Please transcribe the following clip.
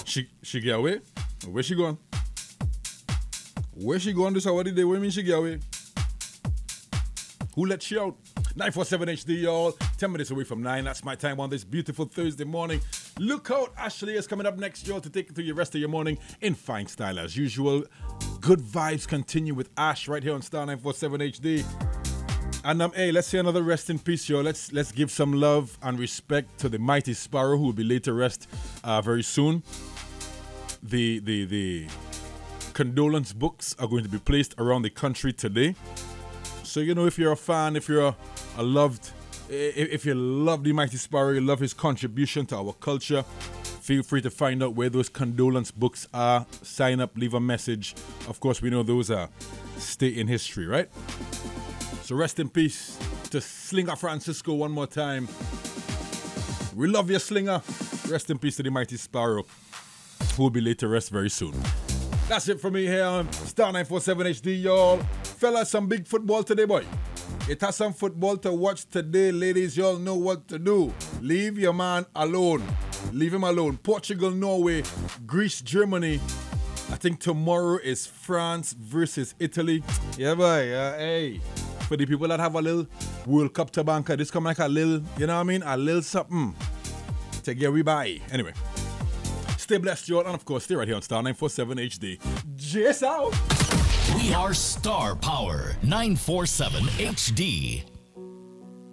She get away? Where she going? Where she going this hour day? What do you mean she get away? Who let she out? 947 HD, y'all. 10 minutes away from 9. That's my time on this beautiful Thursday morning. Look out, Ashley is coming up next, y'all, to take you through your rest of your morning in fine style as usual. Good vibes continue with Ash right here on Star 947 HD. And hey, let's say another rest in peace, y'all. Let's give some love and respect to the mighty Sparrow, who will be laid to rest very soon. The condolence books are going to be placed around the country today. So, you know, if you're a fan, if you're if you love the mighty Sparrow, you love his contribution to our culture, feel free to find out where those condolence books are. Sign up, leave a message. Of course, we know those are stay in history, right? So rest in peace to Slinger Francisco one more time. We love you, Slinger. Rest in peace to the mighty Sparrow, who will be laid to rest very soon. That's it for me here on Star 947 HD, y'all. Fellas, some big football today, boy. It has some football to watch today, ladies. Y'all know what to do. Leave your man alone. Leave him alone. Portugal, Norway, Greece, Germany. I think tomorrow is France versus Italy. Yeah, boy. Hey. For the people that have a little World Cup to banker, this come like a little, you know what I mean? A little something to get we by. Anyway. Stay blessed, y'all. And of course, stay right here on Star 947 HD. Jace out. We are Star Power 947 HD.